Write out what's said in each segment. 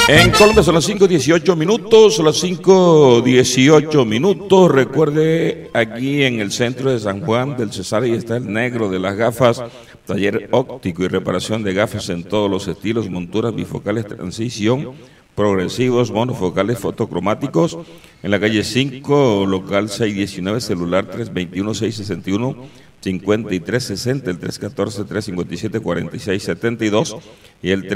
En Colombia son las 5:18 minutos, las 5:18 minutos. Recuerde, aquí en el centro de San Juan del Cesar, ahí está el negro de las gafas, taller óptico y reparación de gafas en todos los estilos, monturas, bifocales, transición, progresivos, monofocales, fotocromáticos, en la calle 5, local 619, celular 321-661-5360, el 314-357-4672 y el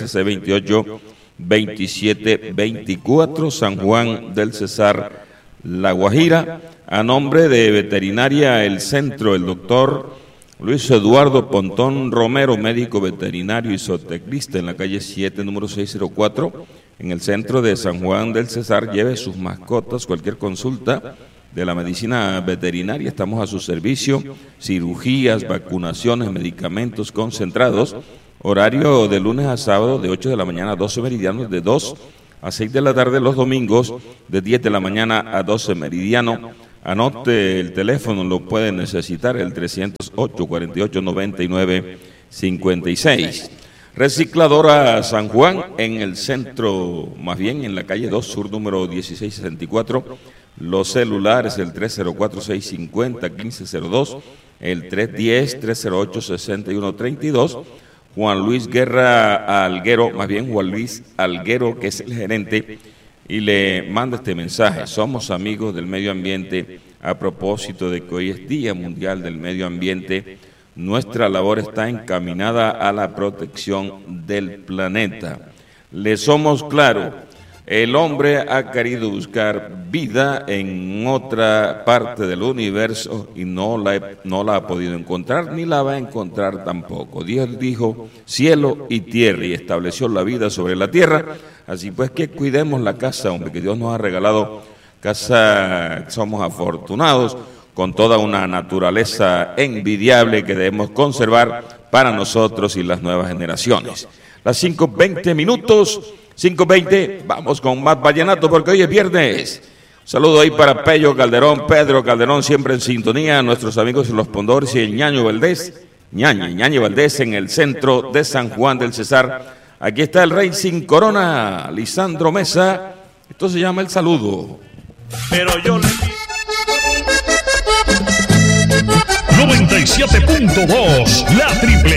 313-628-2724, San Juan del Cesar, La Guajira. A nombre de Veterinaria El Centro, el doctor Luis Eduardo Pontón Romero, médico veterinario y zootecnista, en la calle 7, número 604, en el centro de San Juan del Cesar. Lleve sus mascotas, cualquier consulta de la medicina veterinaria, estamos a su servicio, cirugías, vacunaciones, medicamentos concentrados, horario de lunes a sábado de 8 de la mañana a 12 meridianos, de 2 a 6 de la tarde los domingos, de 10 de la mañana a 12 meridiano. Anote el teléfono, lo puede necesitar, el 308-48-99-56. Recicladora San Juan, en el centro, más bien en la calle 2 Sur, número 1664. Los celulares, el 304-650-1502, el 310-308-6132. Juan Luis Guerra Alguero, más bien Juan Luis Alguero, que es el gerente, y le manda este mensaje: somos amigos del medio ambiente. A propósito de que hoy es Día Mundial del Medio Ambiente, nuestra labor está encaminada a la protección del planeta. Le somos claros, el hombre ha querido buscar vida en otra parte del universo y no la ha podido encontrar, ni la va a encontrar tampoco. Dios dijo cielo y tierra y estableció la vida sobre la tierra. Así pues que cuidemos la casa, hombre, que Dios nos ha regalado casa. Somos afortunados con toda una naturaleza envidiable que debemos conservar para nosotros y las nuevas generaciones. Las 5:20 minutos, 5:20, vamos con más vallenato porque hoy es viernes. Un saludo ahí para Pello Calderón, Pedro Calderón, siempre en sintonía, nuestros amigos Los Pondores y el Ñaño Valdés, Ñaño Valdés, en el centro de San Juan del Cesar. Aquí está el rey sin corona, Lisandro Mesa. Esto se llama El Saludo. Pero yo le 97.2, la triple